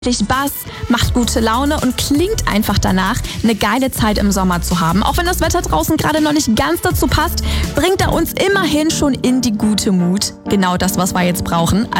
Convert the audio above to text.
Bass, macht gute Laune und klingt einfach danach, eine geile Zeit im Sommer zu haben. Auch wenn das Wetter draußen gerade noch nicht ganz dazu passt, bringt er uns immerhin schon in die gute Mut. Genau das, was wir jetzt brauchen.